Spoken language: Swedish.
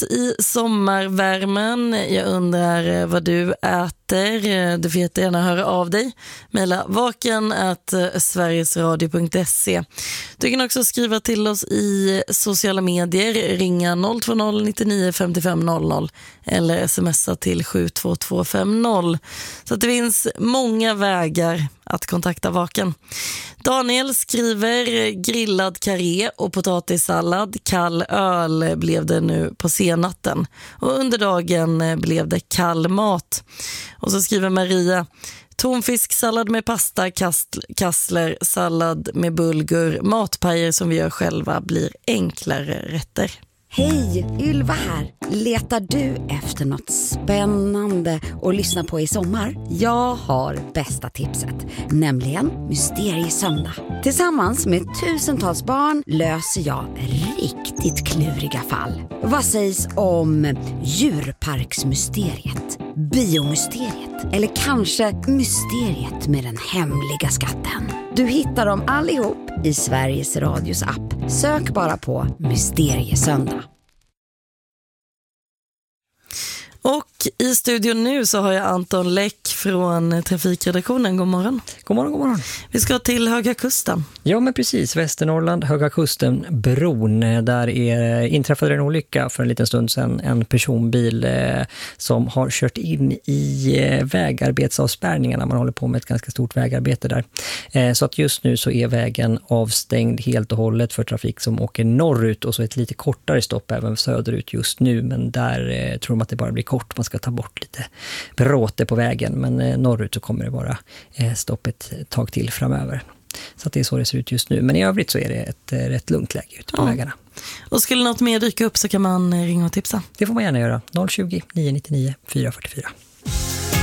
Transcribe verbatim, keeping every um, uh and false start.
i sommarvärmen. Jag undrar vad du äter. Du får jättegärna höra av dig. Maila vaken at sverigesradio punkt se. Du kan också skriva till oss i sociala medier. Ringa noll två noll nittionio femtiofem noll noll eller smsa till sju två två fem noll. Så att det finns många vägar att kontakta Vaken. Daniel skriver grillad karré och potatissallad. Kall öl blev det nu på senatten. Och under dagen blev det kall mat. Och så skriver Maria tonfisksallad med pasta, kast, kassler, sallad med bulgur. Matpajer som vi gör själva blir enklare rätter. Hej, Ylva här. Letar du efter något spännande att lyssna på i sommar? Jag har bästa tipset, nämligen Mysteriesöndag. Tillsammans med tusentals barn löser jag riktigt kluriga fall. Vad sägs om djurparksmysteriet, biomysteriet eller kanske mysteriet med den hemliga skatten? Du hittar dem allihop i Sveriges Radios app. Sök bara på Mysteriesöndag. Och i studion nu så har jag Anton Läck från Trafikredaktionen. God morgon. God morgon, god morgon. Vi ska till Höga Kusten. Ja, men precis. Västernorrland, Höga Kusten, bron. Där är inträffade en olycka för en liten stund sedan. En personbil eh, som har kört in i eh, vägarbetsavspärrningarna. Man håller på med ett ganska stort vägarbete där. Eh, så att just nu så är vägen avstängd helt och hållet för trafik som åker norrut. Och så ett lite kortare stopp även söderut just nu. Men där eh, tror de att det bara blir kort. Man ska ta bort lite bråte på vägen. Men eh, norrut så kommer det vara eh, stopp ett tag till framöver. Så att det är så det ser ut just nu. Men i övrigt så är det ett eh, rätt lugnt läge ute på ja. vägarna. Och skulle något mer dyka upp så kan man ringa och tipsa. Det får man gärna göra. noll tjugo, nio nittionio, fyra fyrtiofyra.